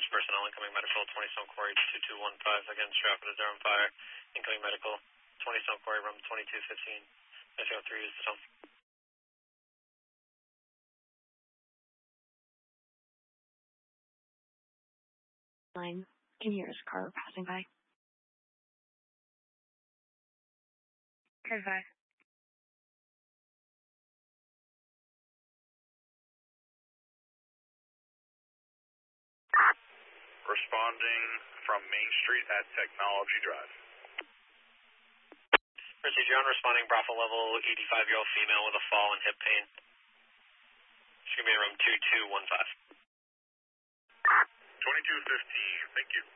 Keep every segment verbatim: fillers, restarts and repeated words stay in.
personnel, incoming medical, twenty Stone Quarry, two two one five, again, Stratford is there on fire, incoming medical, twenty Stone Quarry, room twenty-two fifteen, S O three is the tone. Line, can hear his car passing by. ten five. Responding from Main Street at Technology Drive. Procedure on responding, Bravo level, eighty-five-year-old female with a fall and hip pain. She's going to be in room two two one five. twenty-two fifteen, thank you.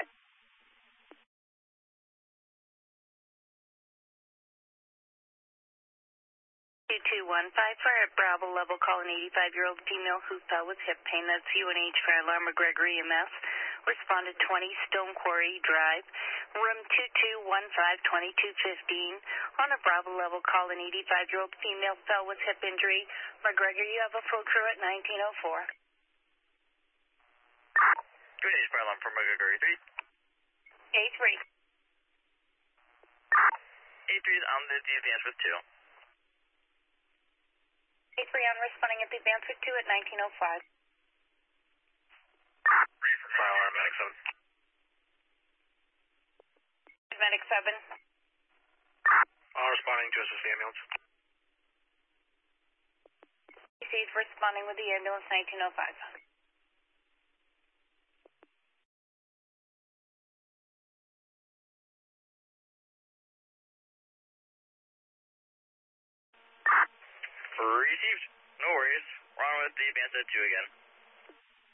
two two one five for a Bravo level, call an eighty-five-year-old female who fell with hip pain. That's U N H Fire Alarm McGregor E M S. Responded twenty Stone Quarry Drive, room two two one five, twenty-two fifteen. On a Bravo level, call an eighty-five-year-old female fell with hip injury. McGregor, you have a full crew at nineteen oh four. U N H Fire Alarm from McGregor A three. A three. A three is on the advance with two. A three on responding at the advance with two at nineteen oh five. Three for Fire Alarm, Medic seven. Medic seven. All responding to assist the ambulance. He's responding with the ambulance, nineteen oh five. Received. No worries. We're on with the advance at two again.